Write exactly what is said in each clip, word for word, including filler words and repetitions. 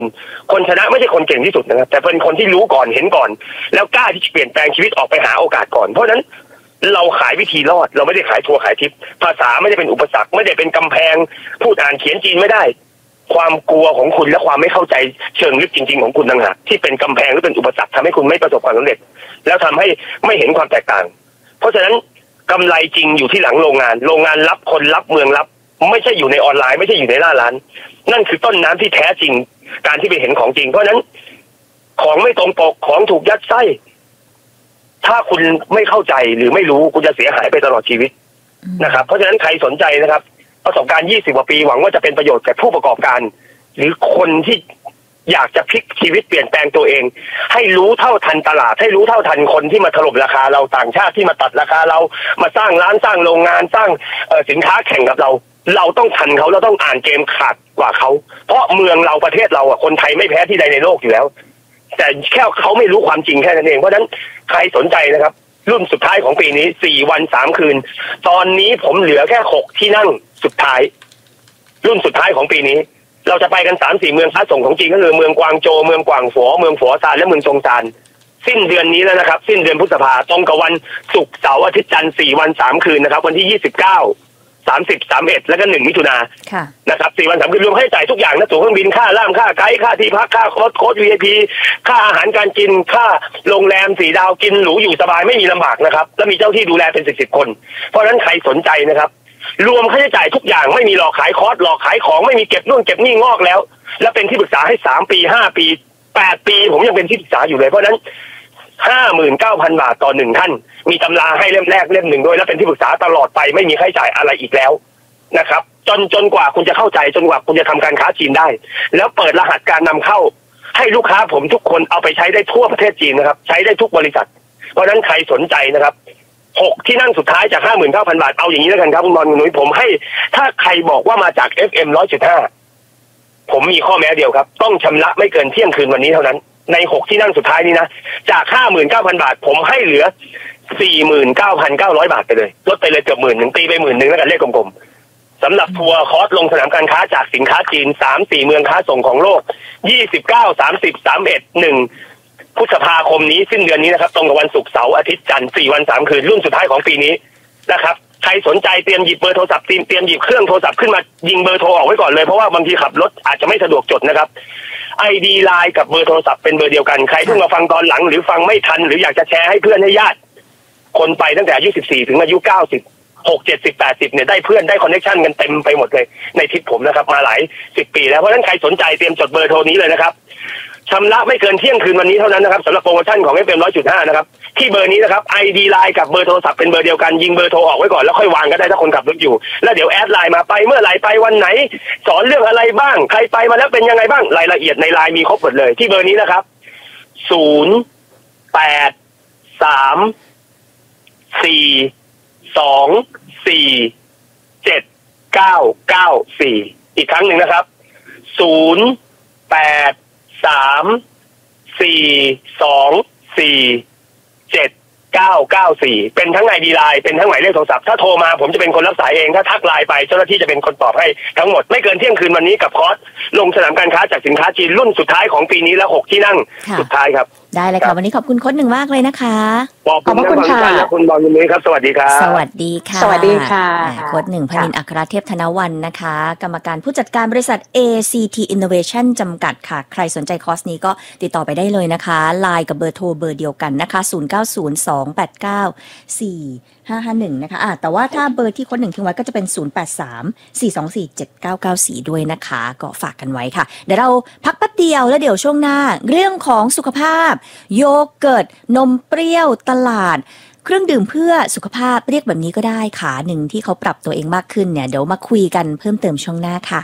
คนชนะไม่ใช่คนเก่งที่สุดนะครับแต่เป็นคนที่รู้ก่อนเห็นก่อนแล้วกล้าที่จะเปลี่ยนแปลงชีวิตออกไปหาโอกาสก่อนเพราะฉะนั้นเราขายวิธีรอดเราไม่ได้ขายทัวร์ขายทิปภาษาไม่ได้เป็นอุปสรรคไม่ได้เป็นกำแพงพูดอ่านเขียนจีนไม่ได้ความกลัวของคุณและความไม่เข้าใจเชิงลึกจริงๆของคุณต่างหากที่เป็นกำแพงหรือเป็นอุปสรรคทำให้คุณไม่ประสบความสำเร็จแล้วทำให้ไม่เห็นความแตกต่างเพราะฉะนั้นกำไรจริงอยู่ที่หลังโรงงานโรงงานรับคนรับเมืองรับไม่ใช่อยู่ในออนไลน์ไม่ใช่อยู่ในหน้าร้านนั่นคือต้นน้ำที่แท้จริงการที่ไปเห็นของจริงเพราะฉะนั้นของไม่ตรงปกของถูกยัดไส้ถ้าคุณไม่เข้าใจหรือไม่รู้คุณจะเสียหายไปตลอดชีวิตนะครับเพราะฉะนั้นใครสนใจนะครับประสบการณ์ยี่สิบกว่าปีหวังว่าจะเป็นประโยชน์แก่ผู้ประกอบการหรือคนที่อยากจะพลิกชีวิตเปลี่ยนแปลงตัวเองให้รู้เท่าทันตลาดให้รู้เท่าทันคนที่มาถล่มราคาเราต่างชาติที่มาตัดราคาเรามาสร้างร้านสร้างโรงงานสร้างสินค้าแข่งกับเราเราต้องทันเขาเราต้องอ่านเกมขาดกว่าเขาเพราะเมืองเราประเทศเราอ่ะคนไทยไม่แพ้ที่ใดในโลกอยู่แล้วแต่แค่เขาไม่รู้ความจริงแค่นั้นเองเพราะฉะนั้นใครสนใจนะครับรุ่นสุดท้ายของปีนี้สี่วันสามคืนตอนนี้ผมเหลือแค่หกที่นั่งสุดท้ายรุ่นสุดท้ายของปีนี้เราจะไปกันสามสี่เมืองค้าส่งของจีนก็คือเมืองกวางโจวเมืองกวางฝัวเมืองฝัวซานและเมืองซงซานสิ้นเดือนนี้แล้วนะครับสิ้นเดือนพฤษภาตรงกับวันศุกร์เสาร์อาทิตย์จันทร์สี่วันสามคืนนะครับวันที่ยี่สิบเก้าสามสิบสามเอ็ดแล้วก็หนึ่งมิถุนานะครับสี่วันสามคืนรวมให้จ่ายทุกอย่างนะตั๋วเครื่องบินค่าล่ามค่าไกด์ค่าที่พักค่าโค้ดโค้ด วี ไอ พี ค่าอาหารการกินค่าโรงแรมสี่ดาวกินหรูอยู่สบายไม่มีลำบากนะครับแล้วมีเจ้าที่ดูแลเป็นสิบสิบคนเพราะฉะนั้นใครสนใจนะครับรวมค่าใช้จ่ายทุกอย่างไม่มีหลอกขายคอร์สหลอกขายของไม่มีเก็บนู่นเก็บนี่งอกแล้วและเป็นที่ปรึกษาให้สามปีห้าปีแปดปีผมยังเป็นที่ปรึกษาอยู่เลยเพราะฉะนั้นห้าหมื่นเก้าพันบาทต่อหนึ่งท่านมีตำราให้เล่มแรกเล่มหนึ่งด้วยและเป็นที่ปรึกษาตลอดไปไม่มีค่าใช้จ่ายอะไรอีกแล้วนะครับจนจนกว่าคุณจะเข้าใจจนกว่าคุณจะทำการค้าจีนได้แล้วเปิดรหัสการนำเข้าให้ลูกค้าผมทุกคนเอาไปใช้ได้ทั่วประเทศจีนนะครับใช้ได้ทุกบริษัทเพราะฉะนั้นใครสนใจนะครับหกที่นั่งสุดท้ายจาก ห้าหมื่นเก้าพัน บาทเอาอย่างนี้แล้วกันครับคุณบอลคุณนุ้ยผมให้ถ้าใครบอกว่ามาจาก เอฟ เอ็ม หนึ่งร้อยจุดห้า ผมมีข้อแม้เดียวครับต้องชำระไม่เกินเที่ยงคืนวันนี้เท่านั้นในหกที่นั่งสุดท้ายนี้นะจาก ห้าหมื่นเก้าพัน บาทผมให้เหลือ สี่หมื่นเก้าพันเก้าร้อย บาทไปเลยลดไปเลยเกือบหมื่นหนึ่งตีไปหมื่นหนึ่งแล้วกันเลขกลมๆสำหรับทัวร์คอร์สลงสนามการค้าจากสินค้าจีน สามสี่ เมืองค้าส่งของโลกยี่สิบเก้า สามสิบ สามสิบเอ็ด หนึ่งพฤษภาคมนี้สิ้นเดือนนี้นะครับตรงกับวันศุกร์เสาร์อาทิตย์จันทร์สี่วันสามคืนรุ่นสุดท้ายของปีนี้นะครับใครสนใจเตรียมหยิบเบอร์โทรศัพท์เตรียมหยิบเครื่องโทรศัพท์ขึ้นมายิงเบอร์โทรออกไว้ก่อนเลยเพราะว่าบางทีขับรถอาจจะไม่สะดวกจดนะครับ ไอ ดี ไลน์ กับเบอร์โทรศัพท์เป็นเบอร์เดียวกันใครเพิ่งมาฟังตอนหลังหรือฟังไม่ทันหรืออยากจะแชร์ให้เพื่อนให้ญาติคนไปตั้งแต่อายุสิบสี่ถึงอายุเก้าสิบ หก เจ็ดสิบ แปดสิบเนี่ยได้เพื่อนได้คอนเนคชั่นกันเต็มไปหมดเลยในทิศผมนะครับมาหลายสิบปีแล้วเพราะฉะนั้นใครสนใจเตรียมจดเบอร์โทรนี้เลยนะครับชำระไม่เกินเที่ยงคืนวันนี้เท่านั้นนะครับสำหรับโปรโมชั่นของ เอฟ เอ็ม หนึ่งร้อยจุดห้า นะครับที่เบอร์นี้นะครับ ไอ ดี ไลน์ กับเบอร์โทรศัพท์เป็นเบอร์เดียวกันยิงเบอร์โทรออกไว้ก่อนแล้วค่อยวางก็ได้ถ้าคนขับรถอยู่แล้วเดี๋ยวแอดไลน์มาไปเมื่อไหร่ไปวันไหนสอนเรื่องอะไรบ้างใครไปมาแล้วเป็นยังไงบ้างรายละเอียดในไลน์มีครบหมดเลยที่เบอร์นี้นะครับศูนย์ แปด สาม สี่ สอง สี่ เจ็ด เก้า เก้า สี่อีกครั้งหนึ่งนะครับศูนย์ แปด สาม สี่ สอง สี่ เจ็ด เก้า เก้า สี่เป็นทั้ง ไอ ดี ไลน์ เป็นทั้งหมายเลขโทรศัพท์ถ้าโทรมาผมจะเป็นคนรับสายเองถ้าทักไลน์ไปเจ้าหน้าที่จะเป็นคนตอบให้ทั้งหมดไม่เกินเที่ยงคืนวันนี้กับคอร์สลงสนามการค้าจากสินค้าจีนรุ่นสุดท้ายของปีนี้และหกที่นั่งสุดท้ายครับได้เลยค่ะวันนี้ขอบคุณโค้ชหนึ่งมากเลยนะคะขอบคุณค่ะคุณบอลคุณนุ้ยครับสวัสดีครับสวัสดีค่ะสวัสดีค่ะโค้ชหนึ่งพนินทร์อัครเทพธนวรรณนะคะกรรมการผู้จัดการบริษัท เอ ซี ที Innovation จำกัดค่ะใครสนใจคอร์สนี้ก็ติดต่อไปได้เลยนะคะไลน์กับเบอร์โทรเบอร์เดียวกันนะคะศูนย์ เก้า ศูนย์ สอง แปด เก้า สี่ ห้า ห้า หนึ่งนะคะอ่ะแต่ว่าถ้าเบอร์ที่โค้ชหนึ่งทิ้งไว้ก็จะเป็นศูนย์ แปด สาม สี่ สอง สี่ เจ็ด เก้า เก้า สี่ด้วยนะคะก็ฝากกันไว้ค่ะเดี๋ยวเราพักแป๊บเดียวแล้วเดี๋ยวช่วงหน้าเรื่องของสุขภาพโยเกิร์ตนมเปรี้ยวตลาดเครื่องดื่มเพื่อสุขภาพเรียกแบบนี้ก็ได้ขาหนึ่งที่เขาปรับตัวเองมากขึ้นเนี่ยเดี๋ยวมาคุยกันเพิ่มเติมช่วงหน้าค่ะ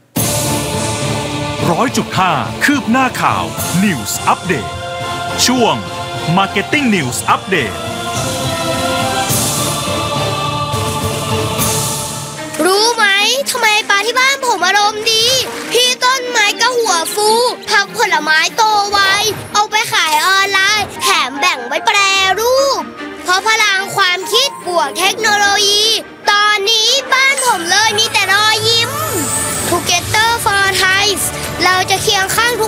ร้อยจุดห้าคืบหน้าข่าว News Update ช่วง Marketing News Update รู้ไหมทำไมปลาที่บ้านผมอารมณ์ดีพี่ต้นไม้ก็หัวฟูผักผลไม้โตไวเอาไปขายออนไลน์แถมแบ่งไว้แปรรูปเพราะพลังความคิดบวกเทคโนโลยีตอนนี้บ้านผมเลยมีแต่รอยยิ้ม Together for Thai เราจะเคียงข้างทุก